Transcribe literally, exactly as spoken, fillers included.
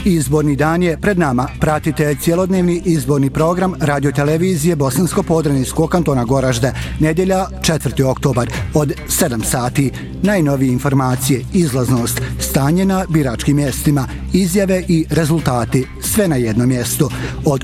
Izborni dan je pred nama. Pratite cjelodnevni izborni program radiotelevizije Bosansko-Podrinjskog kantona Goražde. Nedjelja četvrti oktobar od sedam sati. Najnovije informacije, izlaznost, stanje na biračkim mjestima, izjave i rezultati. Sve na jednom mjestu. Od